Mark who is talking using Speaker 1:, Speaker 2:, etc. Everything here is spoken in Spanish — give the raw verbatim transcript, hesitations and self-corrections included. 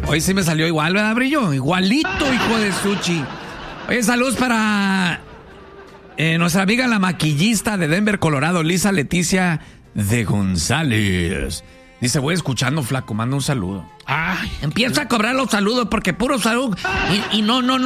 Speaker 1: Hoy sí me salió igual, ¿verdad, Brillo? Igualito, hijo de Suchi. Oye, saludos para eh, nuestra amiga la maquillista de Denver, Colorado, Lisa Leticia de González. Dice, voy escuchando, flaco, manda un saludo. Ay, empieza a cobrar los saludos porque puro salud. Y, y no, no, no.